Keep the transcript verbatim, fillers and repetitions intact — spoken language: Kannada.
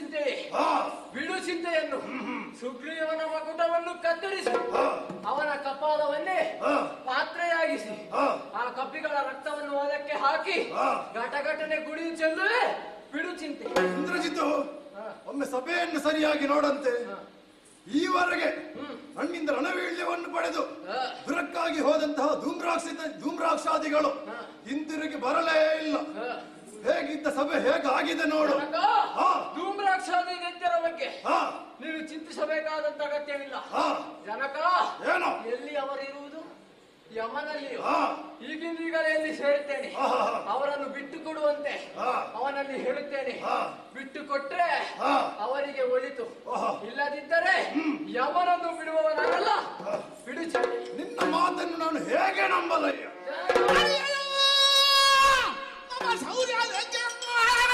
ಚಿಂತೆ ಬಿಡು ಚಿಂತೆಯನ್ನು ಸುಗ್ರೀವನ ಮಕುಟವನ್ನು ಕತ್ತರಿಸಿ ಅವನ ಕಪಾಲವನ್ನೇ ಪಾತ್ರೆಯಾಗಿಸಿ ಆ ಕಪ್ಪಿಗಳ ರಕ್ತವನ್ನು ಅದಕ್ಕೆ ಹಾಕಿ ಘಟಘಟನೆ ಗುಡಿ ಚೆಲ್ಲುವೆ. ಬಿಡು ಚಿಂತೆ. ಇಂದ್ರಜಿತ್ತು, ಒಮ್ಮೆ ಸಭೆಯನ್ನು ಸರಿಯಾಗಿ ನೋಡಂತೆ. ಈವರೆಗೆ ನನ್ನಿಂದ ರಣವೀಳ್ಯವನ್ನು ಪಡೆದು ದುರಕ್ಕಾಗಿ ಹೋದಂತಹ ಧೂಮ್ರಾಕ್ಷ ಧೂಮ್ರಾಕ್ಷಾದಿಗಳು ಹಿಂತಿರುಗಿ ಬರಲೇ ಇಲ್ಲ. ಹೇಗಿದ್ದ ಸಭೆ ಹೇಗಾಗಿದೆ ನೋಡು. ಧೂಮ್ರಾಕ್ಷಾದಿ ದೈತ್ಯರ ಬಗ್ಗೆ ನೀನು ಚಿಂತಿಸಬೇಕಾದಂತ ಅಗತ್ಯವಿಲ್ಲ. ಜನಕ, ಏನು ಎಲ್ಲಿ ಅವರಿರುವುದು? ಯಮನಲ್ಲಿಯೂ. ಈಗಿಂದೀಗಲೇ ಎಲ್ಲಿ ಸೇರುತ್ತೇನೆ. ಅವರನ್ನು ಬಿಟ್ಟು ಕೊಡುವಂತೆ ಅವನಲ್ಲಿ ಹೇಳುತ್ತೇನೆ. ಬಿಟ್ಟು ಕೊಟ್ರೆ ಅವರಿಗೆ ಒಳಿತು, ಇಲ್ಲದಿದ್ದರೆ ಯಮನನ್ನು ಬಿಡುವ